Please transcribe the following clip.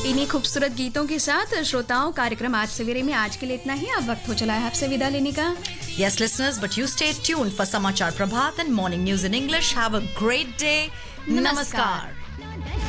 इन्हीं खूबसूरत गीतों के साथ श्रोताओं, कार्यक्रम आज सवेरे में आज के लिए इतना ही। अब वक्त हो चला है आपसे विदा लेने का। Yes, listeners, but you stay tuned for Samachar Prabhat and morning news in English. Have a great day. Namaskar.